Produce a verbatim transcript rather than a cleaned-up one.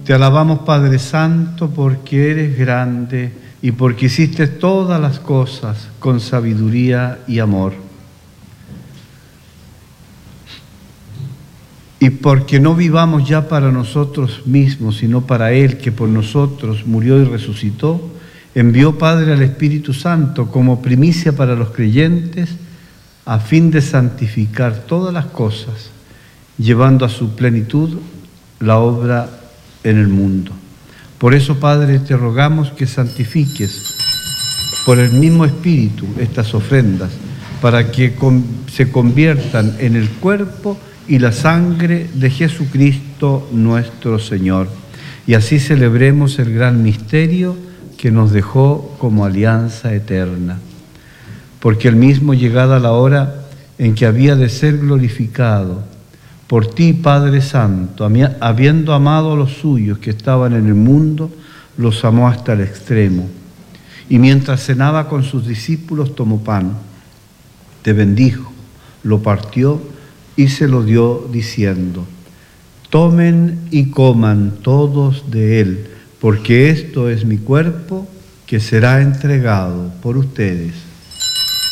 Te alabamos, Padre Santo, porque eres grande y porque hiciste todas las cosas con sabiduría y amor. Y porque no vivamos ya para nosotros mismos, sino para Él, que por nosotros murió y resucitó, envió, Padre, al Espíritu Santo como primicia para los creyentes, a fin de santificar todas las cosas, llevando a su plenitud la obra en el mundo. Por eso, Padre, te rogamos que santifiques por el mismo Espíritu estas ofrendas, para que con, se conviertan en el cuerpo y la sangre de Jesucristo nuestro Señor. Y así celebremos el gran misterio que nos dejó como alianza eterna. Porque el mismo, llegada la hora en que había de ser glorificado, por ti, Padre Santo, habiendo amado a los suyos que estaban en el mundo, los amó hasta el extremo. Y mientras cenaba con sus discípulos, tomó pan, te bendijo, lo partió y se lo dio, diciendo: tomen y coman todos de él, porque esto es mi cuerpo, que será entregado por ustedes.